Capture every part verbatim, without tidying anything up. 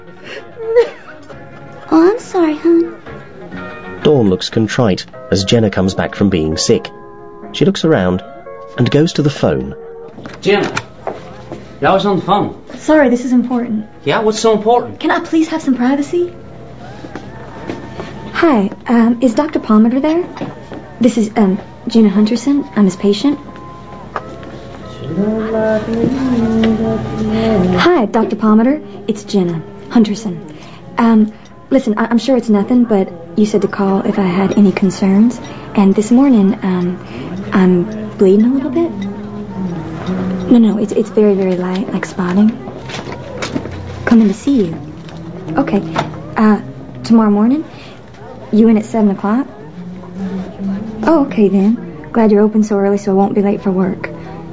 Oh, I'm sorry, hon. Dawn looks contrite as Jenna comes back from being sick. She looks around and goes to the phone. Jenna, I was on the phone. Sorry, this is important. Yeah, what's so important? Can I please have some privacy? Hi, um, is Doctor Palmer there? This is, um, Gina Hunterson. I'm his patient. Hi, Doctor Palmer. It's Jenna Hunterson. Um, listen, I- I'm sure it's nothing, but you said to call if I had any concerns. And this morning, um, I'm bleeding a little bit. No, no, it's it's very, very light, like spotting. Coming to see you. Okay. Uh, tomorrow morning? You in at seven o'clock? Oh, okay then. Glad you're open so early so I won't be late for work.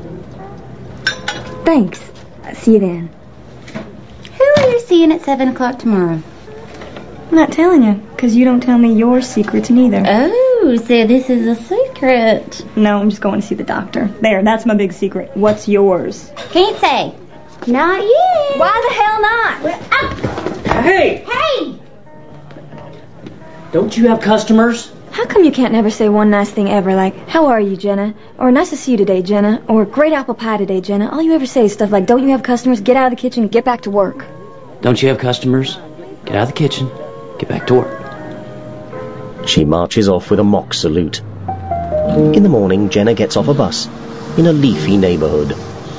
Thanks. See you then. Who are you seeing at seven o'clock tomorrow? I'm not telling you, because you don't tell me your secrets neither. Oh, so this is a secret. No, I'm just going to see the doctor. There, that's my big secret. What's yours? Can't say. Not yet. Why the hell not? Well, ah. Hey! Hey! Don't you have customers? How come you can't never say one nice thing ever, like, how are you, Jenna? Or nice to see you today, Jenna? Or great apple pie today, Jenna? All you ever say is stuff like, don't you have customers? Get out of the kitchen and get back to work. Don't you have customers? Get out of the kitchen. Get back to work. She marches off with a mock salute. In the morning, Jenna gets off a bus in a leafy neighborhood.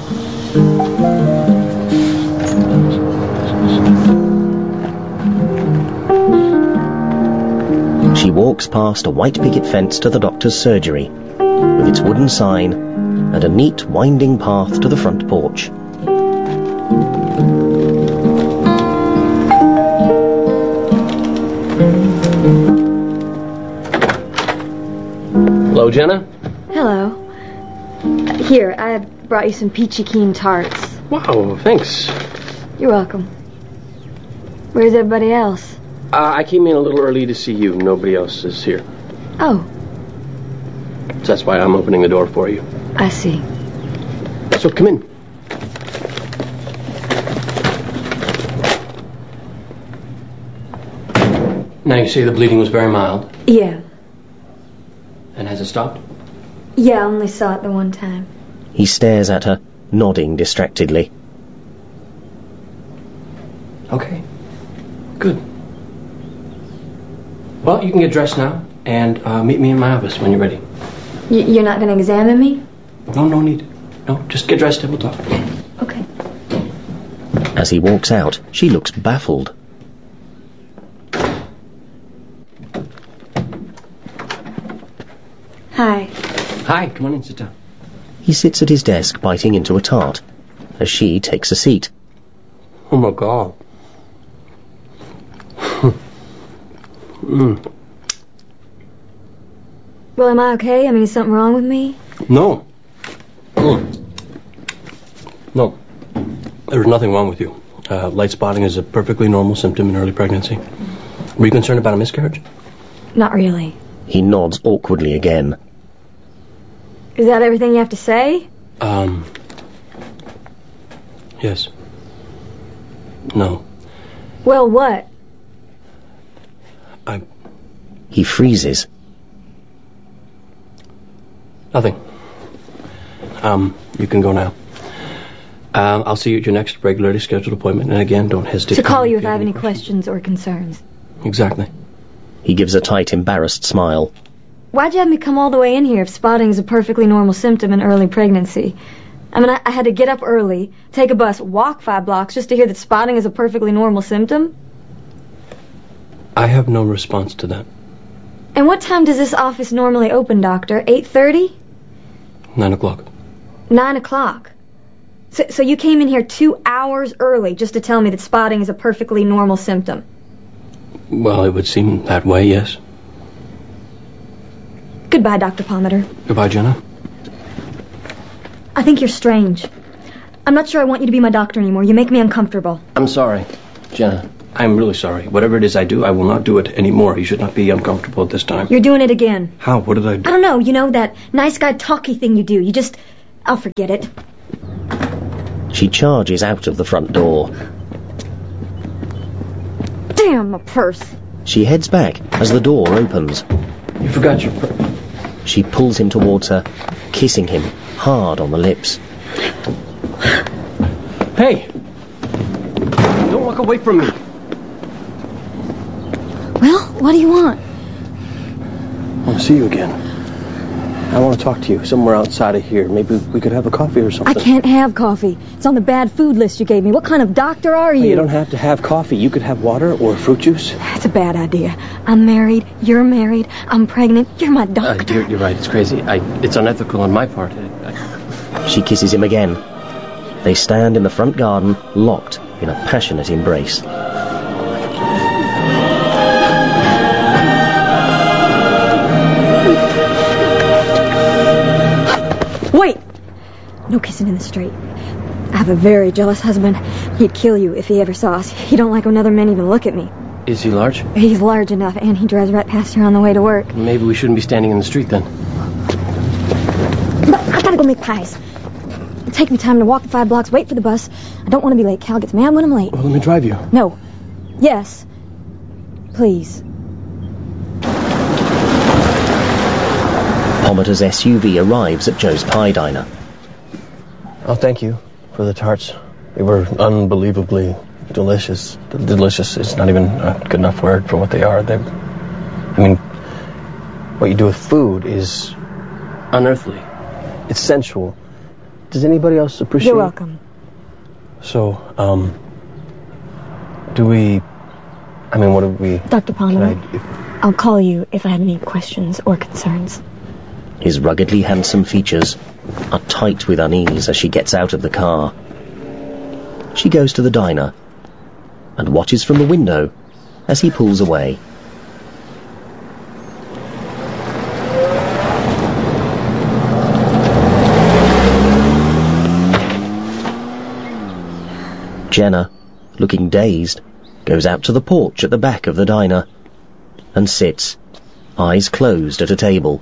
She walks past a white picket fence to the doctor's surgery, with its wooden sign and a neat winding path to the front porch. Hello, Jenna? Hello. Here, I brought you some peachy keen tarts. Wow, thanks. You're welcome. Where's everybody else? Uh, I came in a little early to see you. Nobody else is here. Oh. So that's why I'm opening the door for you. I see. So come in. Now you say the bleeding was very mild. Yeah. And has it stopped? Yeah, I only saw it the one time. He stares at her, nodding distractedly. Okay. Good. Well, you can get dressed now and uh, meet me in my office when you're ready. Y- you're not going to examine me? No, no need. No, just get dressed and we'll talk. Okay. As he walks out, she looks baffled. Hi. Hi, come on in, sit down. He sits at his desk, biting into a tart, as she takes a seat. Oh my God. mm. Well, am I okay? I mean, is something wrong with me? No. Mm. No. There's nothing wrong with you. Uh, light spotting is a perfectly normal symptom in early pregnancy. Were you concerned about a miscarriage? Not really. He nods awkwardly again. Is that everything you have to say? Um. Yes. No. Well, what? I... He freezes. Nothing. Um, you can go now. Um, I'll see you at your next regularly scheduled appointment. And again, don't hesitate To call you if you I have any questions. questions or concerns. Exactly. He gives a tight, embarrassed smile. Why'd you have me come all the way in here if spotting is a perfectly normal symptom in early pregnancy? I mean, I, I had to get up early, take a bus, walk five blocks just to hear that spotting is a perfectly normal symptom? I have no response to that. And what time does this office normally open, Doctor? eight thirty? Nine o'clock. Nine o'clock. So, so you came in here two hours early just to tell me that spotting is a perfectly normal symptom? Well, it would seem that way, yes. Goodbye, Doctor Palmer. Goodbye, Jenna. I think you're strange. I'm not sure I want you to be my doctor anymore. You make me uncomfortable. I'm sorry, Jenna. I'm really sorry. Whatever it is I do, I will not do it anymore. You should not be uncomfortable at this time. You're doing it again. How? What did I do? I don't know. You know, that nice guy talky thing you do. You just... I'll forget it. She charges out of the front door. Damn, my purse. She heads back as the door opens. You forgot your purse. She pulls him towards her, kissing him hard on the lips. Hey! Don't walk away from me. Well, what do you want? I want to see you again. I want to talk to you somewhere outside of here. Maybe we could have a coffee or something. I can't have coffee. It's on the bad food list you gave me. What kind of doctor are you? You don't have to have coffee. You could have water or fruit juice. That's a bad idea. I'm married. You're married. I'm pregnant. You're my doctor. Uh, you're, you're right. It's crazy. I, it's unethical on my part. I, I... She kisses him again. They stand in the front garden, locked in a passionate embrace. Wait! No kissing in the street. I have a very jealous husband. He'd kill you if he ever saw us. He don't like when other men even look at me. Is he large? He's large enough, and he drives right past here on the way to work. Maybe we shouldn't be standing in the street then. But I gotta go make pies. It'll take me time to walk the five blocks, wait for the bus. I don't want to be late. Cal gets mad when I'm late. Well, let me drive you. No. Yes. Please. Palmer's S U V arrives at Joe's Pie Diner. Oh, thank you for the tarts. They were unbelievably delicious. D- delicious is not even a good enough word for what they are. They, I mean, what you do with food is unearthly. It's sensual. Does anybody else appreciate? You're welcome. So, um, do we? I mean, what do we? Doctor Palmer, I, if, I'll call you if I have any questions or concerns. His ruggedly handsome features are tight with unease as she gets out of the car. She goes to the diner and watches from the window as he pulls away. Jenna, looking dazed, goes out to the porch at the back of the diner and sits, eyes closed at a table.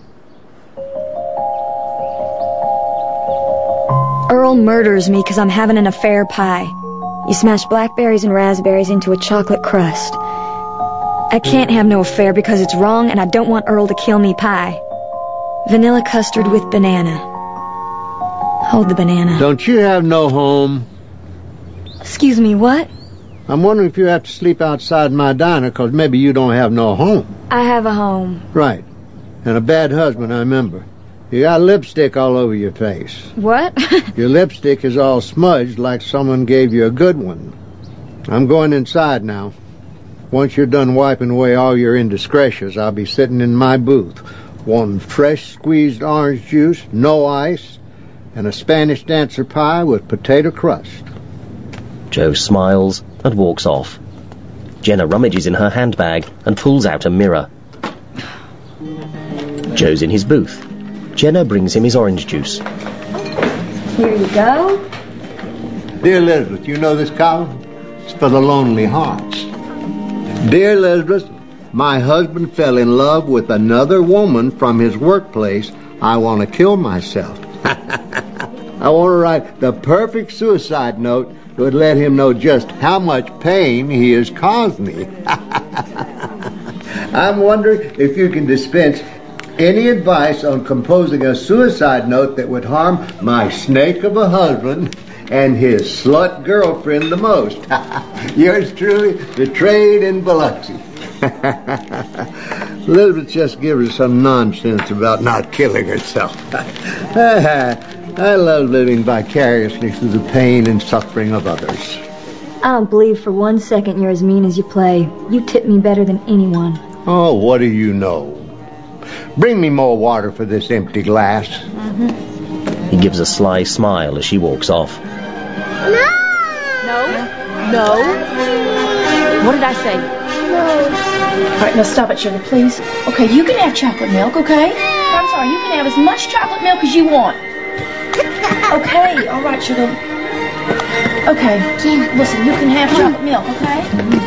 Earl murders me because I'm having an affair pie. You smash blackberries and raspberries into a chocolate crust. I can't have no affair because it's wrong, and I don't want Earl to kill me pie. Vanilla custard with banana. Hold the banana. Don't you have no home? Excuse me, what? I'm wondering if you have to sleep outside my diner, 'cause maybe you don't have no home. I have a home. Right. And a bad husband, I remember. You got lipstick all over your face. What? Your lipstick is all smudged like someone gave you a good one. I'm going inside now. Once you're done wiping away all your indiscretions, I'll be sitting in my booth, wanting fresh squeezed orange juice, no ice, and a Spanish dancer pie with potato crust. Joe smiles and walks off. Jenna rummages in her handbag and pulls out a mirror. Joe's in his booth. Jenna brings him his orange juice. Here you go. Dear Elizabeth, you know this column? It's for the lonely hearts. Dear Elizabeth, my husband fell in love with another woman from his workplace. I want to kill myself. I want to write the perfect suicide note that would let him know just how much pain he has caused me. I'm wondering if you can dispense any advice on composing a suicide note that would harm my snake of a husband and his slut girlfriend the most. Yours truly, the trade in Biloxi. Elizabeth just gives her some nonsense about not killing herself. I love living vicariously through the pain and suffering of others. I don't believe for one second you're as mean as you play. You tip me better than anyone. Oh, what do you know? Bring me more water for this empty glass. Mm-hmm. He gives a sly smile as she walks off. No! No? No? What did I say? No. All right, now stop it, sugar, please. Okay, you can have chocolate milk, okay? I'm sorry, you can have as much chocolate milk as you want. Okay, all right, sugar. Okay, listen, you can have chocolate milk, okay?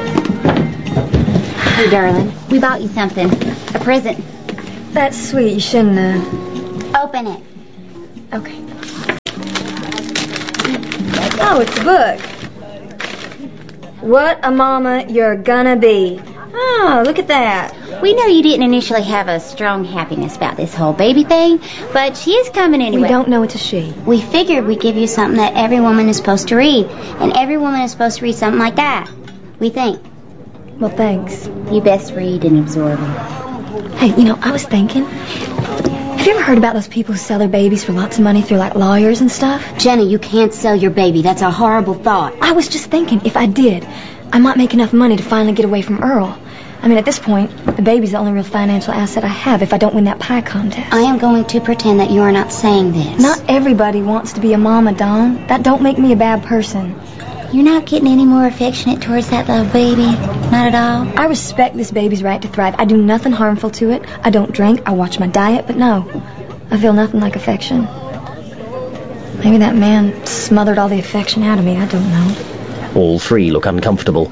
Hey, darling, we bought you something. A present. That's sweet. You shouldn't, uh... Open it. Okay. Oh, it's a book. What a mama you're gonna be. Oh, look at that. We know you didn't initially have a strong happiness about this whole baby thing, but she is coming anyway. We don't know it's a she. We figured we'd give you something that every woman is supposed to read, and every woman is supposed to read something like that. We think. Well, thanks. You best read and absorb it. Hey, you know, I was thinking, have you ever heard about those people who sell their babies for lots of money through, like, lawyers and stuff? Jenny, you can't sell your baby. That's a horrible thought. I was just thinking, if I did, I might make enough money to finally get away from Earl. I mean, at this point, the baby's the only real financial asset I have if I don't win that pie contest. I am going to pretend that you are not saying this. Not everybody wants to be a mama, Dawn. That don't make me a bad person. You're not getting any more affectionate towards that little baby? Not at all? I respect this baby's right to thrive. I do nothing harmful to it. I don't drink. I watch my diet. But no, I feel nothing like affection. Maybe that man smothered all the affection out of me. I don't know. All three look uncomfortable.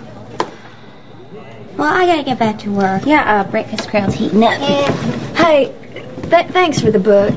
Well, I gotta get back to work. Yeah, uh, breakfast crowd's heating up. Hey, th- thanks for the book.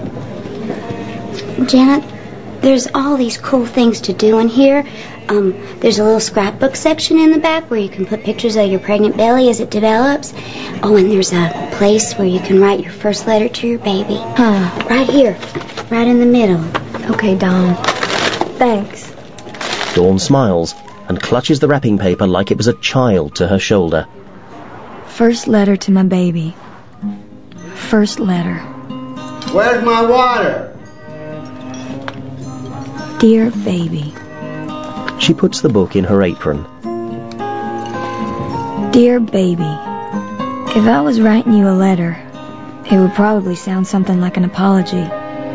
Janet, there's all these cool things to do in here. Um, there's a little scrapbook section in the back where you can put pictures of your pregnant belly as it develops. Oh, and there's a place where you can write your first letter to your baby. Huh. Right here, right in the middle. Okay, Dawn. Thanks. Dawn smiles and clutches the wrapping paper like it was a child to her shoulder. First letter to my baby. First letter. Where's my water? Dear baby. She puts the book in her apron. Dear baby, if I was writing you a letter, it would probably sound something like an apology.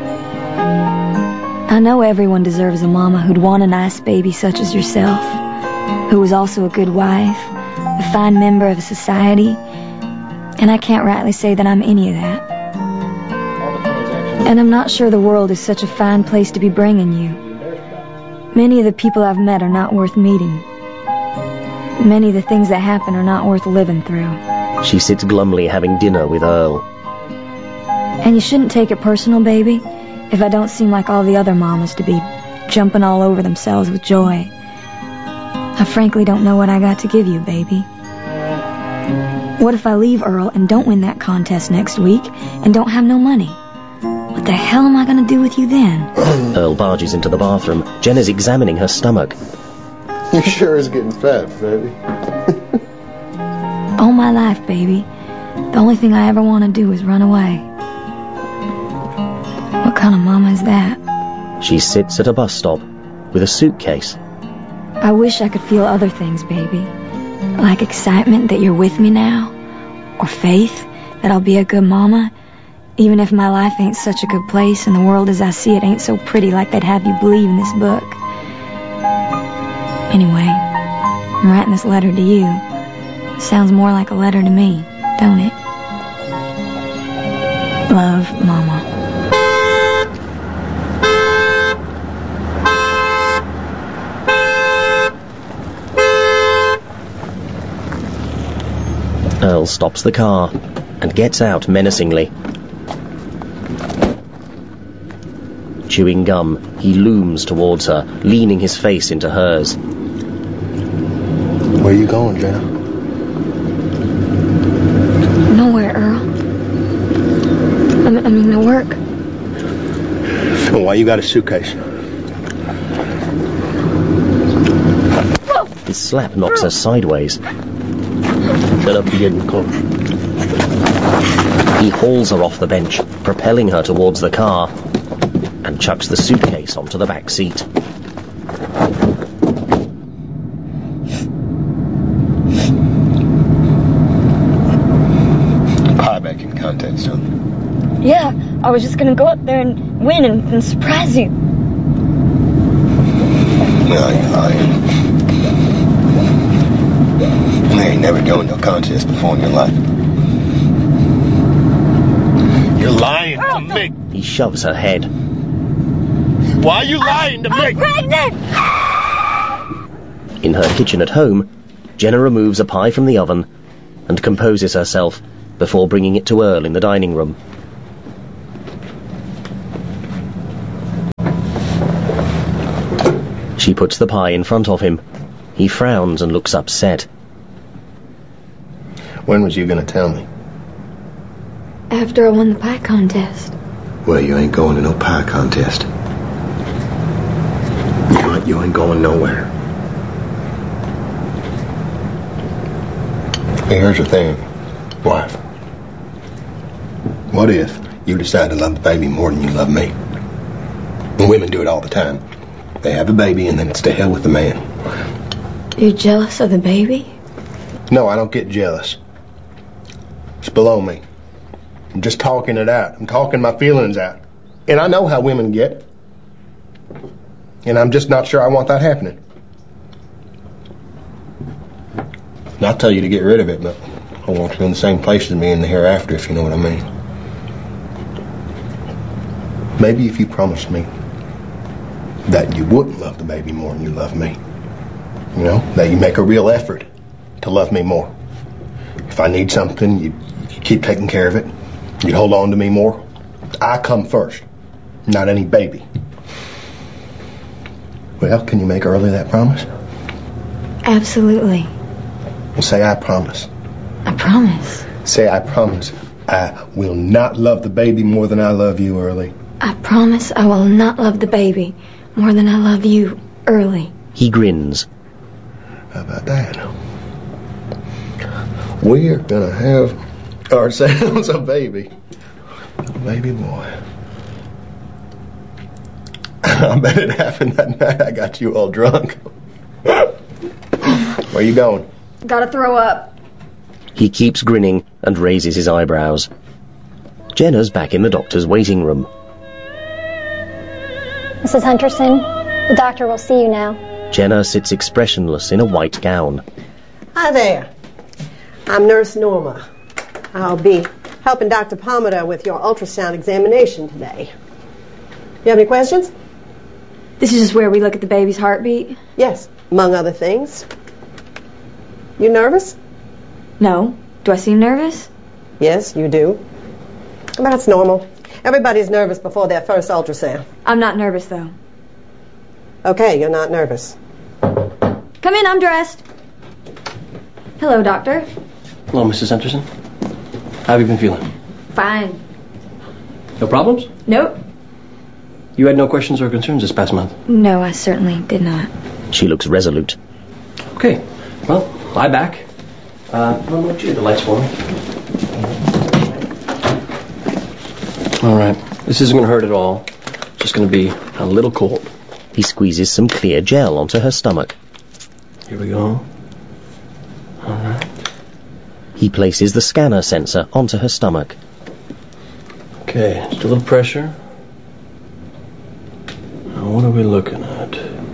I know everyone deserves a mama who'd want a nice baby such as yourself, who was also a good wife, a fine member of society, and I can't rightly say that I'm any of that. And I'm not sure the world is such a fine place to be bringing you. Many of the people I've met are not worth meeting. Many of the things that happen are not worth living through. She sits glumly having dinner with Earl. And you shouldn't take it personal, baby, if I don't seem like all the other mamas to be jumping all over themselves with joy. I frankly don't know what I got to give you, baby. What if I leave Earl and don't win that contest next week and don't have no money? What the hell am I going to do with you then? Earl barges into the bathroom. Jenna's examining her stomach. You sure is getting fat, baby. All my life, baby, the only thing I ever want to do is run away. What kind of mama is that? She sits at a bus stop with a suitcase. I wish I could feel other things, baby. Like excitement that you're with me now. Or faith that I'll be a good mama. Even if my life ain't such a good place and the world as I see it ain't so pretty like they'd have you believe in this book. Anyway, I'm writing this letter to you. It sounds more like a letter to me, don't it? Love, Mama. Earl stops the car and gets out menacingly. Chewing gum, he looms towards her, leaning his face into hers. Where you going, Jenna? Nowhere, Earl. I mean, I mean no work. So why you got a suitcase? His slap knocks her sideways. Shut up and get in the car. He hauls her off the bench, propelling her towards the car, and chucks the suitcase onto the back seat. Pie back in contest, huh? Yeah, I was just gonna go up there and win and, and surprise you. No, you're lying. You ain't never doing no contest before in your life. You're lying to me. He shoves her head. Why are you lying to me? I'm pregnant! In her kitchen at home, Jenna removes a pie from the oven and composes herself before bringing it to Earl in the dining room. She puts the pie in front of him. He frowns and looks upset. When was you going to tell me? After I won the pie contest. Well, you ain't going to no pie contest. But you ain't going nowhere. Hey, here's the thing, wife. What if you decide to love the baby more than you love me? And women do it all the time. They have a baby and then it's to hell with the man. You're jealous of the baby? No, I don't get jealous. It's below me. I'm just talking it out. I'm talking my feelings out. And I know how women get. And I'm just not sure I want that happening. And I'll tell you to get rid of it, but I want you in the same place as me in the hereafter, if you know what I mean. Maybe if you promised me that you wouldn't love the baby more than you love me. You know, that you make a real effort to love me more. If I need something, you keep taking care of it. You'd hold on to me more. I come first, not any baby. Well, can you make early that promise? Absolutely. Well, say I promise. I promise. Say I promise I will not love the baby more than I love you, Early. I promise I will not love the baby more than I love you, Early. He grins. How about that? We're gonna have ourselves a baby. A baby boy. I bet it happened that night I got you all drunk. Where you going? Gotta throw up. He keeps grinning and raises his eyebrows. Jenna's back in the doctor's waiting room. Missus Hunterson, the doctor will see you now. Jenna sits expressionless in a white gown. Hi there. I'm Nurse Norma. I'll be helping Doctor Palmer with your ultrasound examination today. You have any questions? This is just where we look at the baby's heartbeat? Yes, among other things. You nervous? No. Do I seem nervous? Yes, you do. But that's normal. Everybody's nervous before their first ultrasound. I'm not nervous, though. Okay, you're not nervous. Come in, I'm dressed. Hello, doctor. Hello, Missus Anderson. How have you been feeling? Fine. No problems? Nope. You had no questions or concerns this past month? No, I certainly did not. She looks resolute. Okay. Well, lie back. Uh, why don't you hit the lights for me? All right. This isn't going to hurt at all. It's just going to be a little cold. He squeezes some clear gel onto her stomach. Here we go. All right. He places the scanner sensor onto her stomach. Okay, just a little pressure. Now, what are we looking at?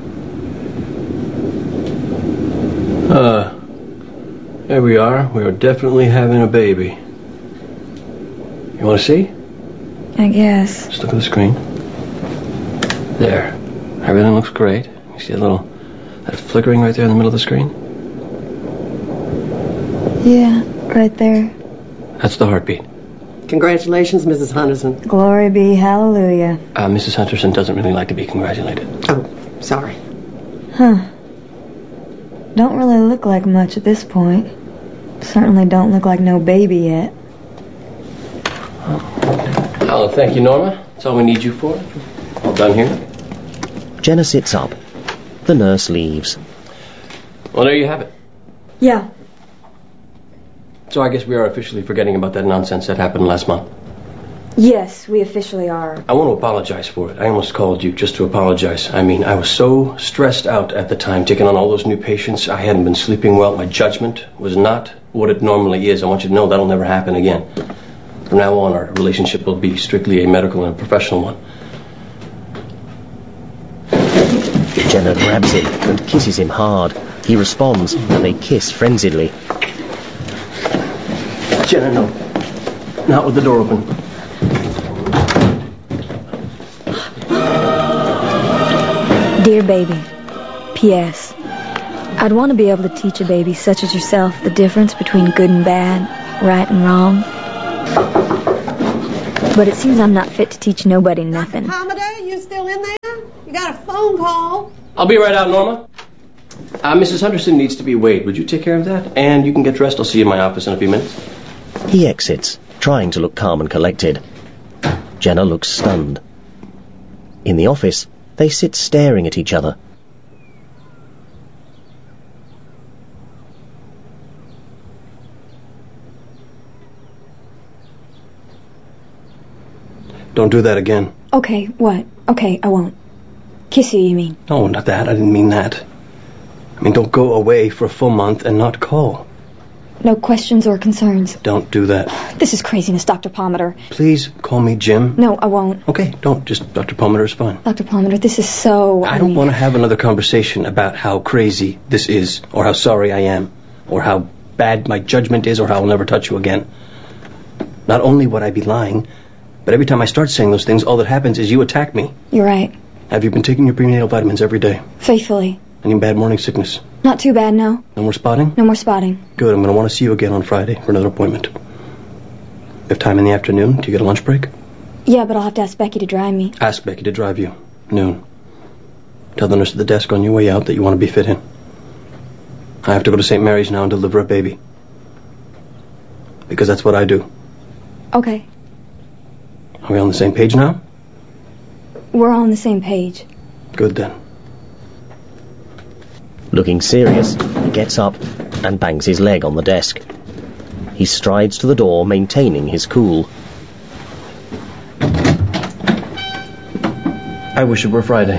Uh, there we are. We are definitely having a baby. You want to see? I guess. Just look at the screen. There. Everything looks great. You see that little, that flickering right there in the middle of the screen? Yeah, right there. That's the heartbeat. Congratulations, Missus Hunterson. Glory be, hallelujah. Uh, Missus Hunterson doesn't really like to be congratulated. Oh, sorry. Huh. Don't really look like much at this point. Certainly don't look like no baby yet. Oh, thank you, Norma. That's all we need you for. All done here. Jenna sits up. The nurse leaves. Well, there you have it. Yeah. So I guess we are officially forgetting about that nonsense that happened last month. Yes, we officially are. I want to apologize for it. I almost called you just to apologize. I mean, I was so stressed out at the time, taking on all those new patients. I hadn't been sleeping well. My judgment was not what it normally is. I want you to know that'll never happen again. From now on, our relationship will be strictly a medical and a professional one. Jenna grabs him and kisses him hard. He responds, and they kiss frenziedly. Jenna, no. Not with the door open. Dear baby, P S I'd want to be able to teach a baby such as yourself the difference between good and bad, right and wrong. But it seems I'm not fit to teach nobody nothing. Palmer, you still in there? You got a phone call. I'll be right out, Norma. Uh, Missus Henderson needs to be weighed. Would you take care of that? And you can get dressed. I'll see you in my office in a few minutes. He exits, trying to look calm and collected. Jenna looks stunned. In the office, they sit staring at each other. Don't do that again. Okay, what? Okay, I won't. Kiss you, you mean? No, not that. I didn't mean that. I mean, don't go away for a full month and not call. No questions or concerns. Don't do that. This is craziness, Doctor Palmater. Please call me Jim. No, I won't. Okay, don't. Just Doctor Palmater is fine. Doctor Palmater, this is so... I don't want to have another conversation about how crazy this is, or how sorry I am, or how bad my judgment is, or how I'll never touch you again. Not only would I be lying, but every time I start saying those things, all that happens is you attack me. You're right. Have you been taking your prenatal vitamins every day? Faithfully. Any bad morning sickness? Not too bad, no. No more spotting? No more spotting. Good, I'm going to want to see you again on Friday for another appointment. You have time in the afternoon? Do you get a lunch break? Yeah, but I'll have to ask Becky to drive me. Ask Becky to drive you. Noon. Tell the nurse at the desk on your way out that you want to be fit in. I have to go to Saint Mary's now and deliver a baby. Because that's what I do. Okay. Are we on the same page now? We're all on the same page. Good then. Looking serious, he gets up and bangs his leg on the desk. He strides to the door, maintaining his cool. I wish it were Friday.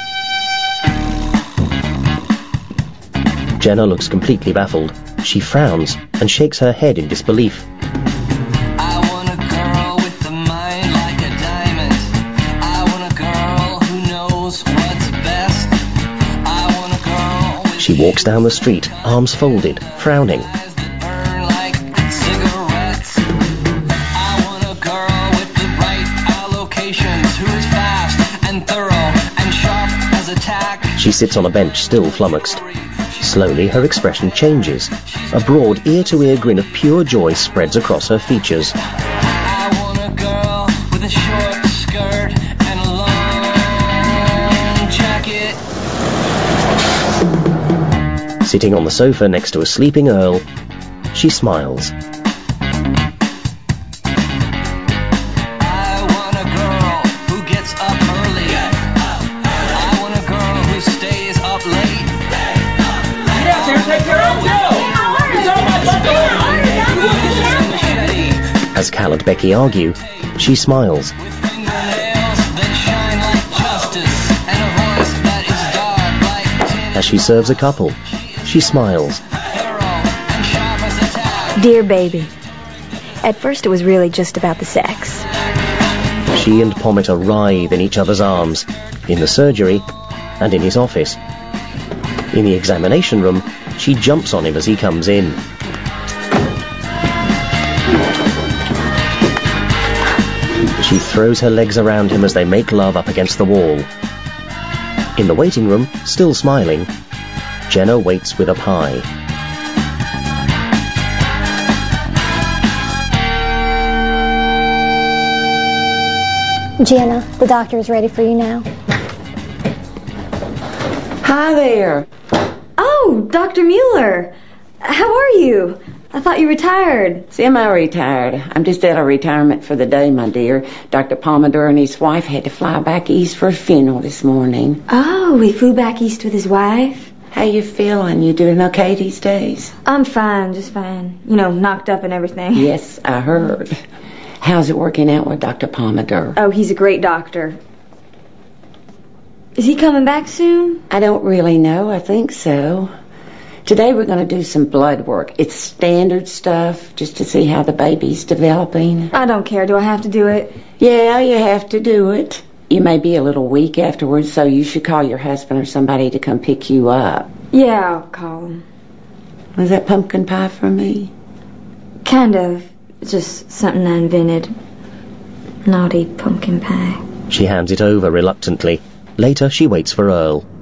Jenna looks completely baffled. She frowns and shakes her head in disbelief. She walks down the street, arms folded, frowning. She sits on a bench, still flummoxed. Slowly, her expression changes. A broad, ear-to-ear grin of pure joy spreads across her features. Sitting on the sofa next to a sleeping Earl, she smiles. I want a girl who gets up early. I want a girl who stays up late. Get out there and take care of Joe! As Cal and Becky argue, she smiles. As she serves a couple, she smiles. Dear baby, at first it was really just about the sex. She and Palmater writhe in each other's arms, in the surgery and in his office. In the examination room, she jumps on him as he comes in. She throws her legs around him as they make love up against the wall. In the waiting room, still smiling, Jenna waits with a pie. Jenna, the doctor is ready for you now. Hi there. Oh, Doctor Mueller. How are you? I thought you retired. Semi-retired. I'm just out of retirement for the day, my dear. Doctor Palmater and his wife had to fly back east for a funeral this morning. Oh, he flew back east with his wife? How you feeling? You doing okay these days? I'm fine, just fine. You know, knocked up and everything. Yes, I heard. How's it working out with Doctor Palmater? Oh, he's a great doctor. Is he coming back soon? I don't really know. I think so. Today we're going to do some blood work. It's standard stuff, just to see how the baby's developing. I don't care. Do I have to do it? Yeah, you have to do it. You may be a little weak afterwards, so you should call your husband or somebody to come pick you up. Yeah, I'll call him. Was that pumpkin pie for me? Kind of. Just something I invented. Naughty pumpkin pie. She hands it over reluctantly. Later, she waits for Earl.